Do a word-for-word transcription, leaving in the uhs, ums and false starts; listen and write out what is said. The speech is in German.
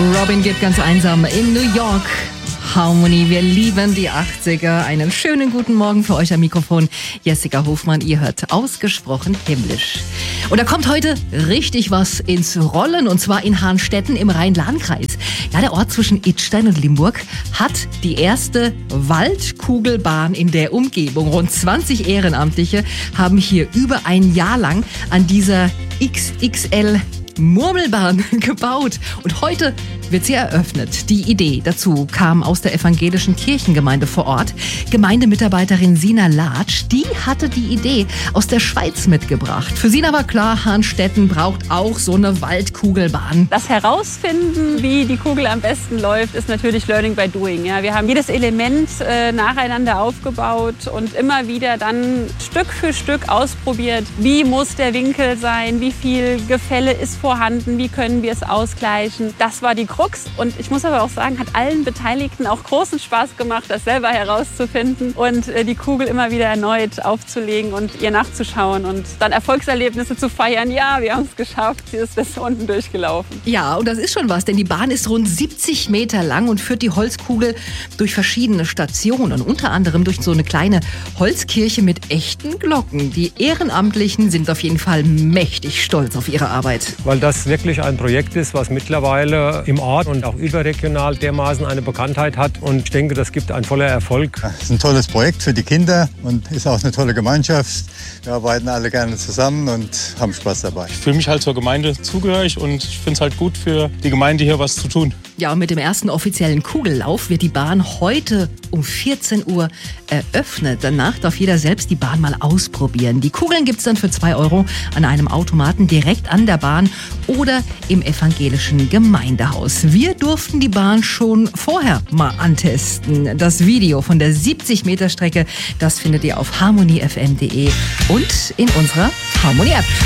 Robin geht ganz einsam in New York. Harmony, wir lieben die achtziger. Einen schönen guten Morgen für euch am Mikrofon. Jessica Hofmann, ihr hört ausgesprochen himmlisch. Und da kommt heute richtig was ins Rollen, und zwar in Hahnstetten im Rhein-Lahn-Kreis. Ja, der Ort zwischen Idstein und Limburg hat die erste Waldkugelbahn in der Umgebung. Rund zwanzig Ehrenamtliche haben hier über ein Jahr lang an dieser X X L Murmelbahn gebaut. Und heute wird sie eröffnet. Die Idee dazu kam aus der evangelischen Kirchengemeinde vor Ort. Gemeindemitarbeiterin Sina Latsch, die hatte die Idee aus der Schweiz mitgebracht. Für Sina war klar, Hahnstetten braucht auch so eine Waldkugelbahn. Das Herausfinden, wie die Kugel am besten läuft, ist natürlich Learning by Doing. Ja, wir haben jedes Element äh, nacheinander aufgebaut und immer wieder dann Stück für Stück ausprobiert. Wie muss der Winkel sein? Wie viel Gefälle ist vorhanden? Wie können wir es ausgleichen? Das war die Krux. Und ich muss aber auch sagen, hat allen Beteiligten auch großen Spaß gemacht, das selber herauszufinden und äh, die Kugel immer wieder erneut aufzulegen und ihr nachzuschauen und dann Erfolgserlebnisse zu feiern. Ja, wir haben es geschafft. Sie ist bis unten durchgelaufen. Ja, und das ist schon was, denn die Bahn ist rund siebzig Meter lang und führt die Holzkugel durch verschiedene Stationen, unter anderem durch so eine kleine Holzkirche mit echten Glocken. Die Ehrenamtlichen sind auf jeden Fall mächtig stolz auf ihre Arbeit. Weil das wirklich ein Projekt ist, was mittlerweile im Ort und auch überregional dermaßen eine Bekanntheit hat. Und ich denke, das gibt ein voller Erfolg. Es ist ein tolles Projekt für die Kinder und ist auch eine tolle Gemeinschaft. Wir arbeiten alle gerne zusammen und haben Spaß dabei. Ich fühle mich halt zur Gemeinde zugehörig und ich finde es halt gut für die Gemeinde, hier was zu tun. Ja, und mit dem ersten offiziellen Kugellauf wird die Bahn heute um vierzehn Uhr eröffnet. Danach darf jeder selbst die Bahn mal ausprobieren. Die Kugeln gibt es dann für zwei Euro an einem Automaten direkt an der Bahn oder im evangelischen Gemeindehaus. Wir durften die Bahn schon vorher mal antesten. Das Video von der siebzig Meter Strecke, das findet ihr auf harmony f m punkt d e und in unserer Harmony App.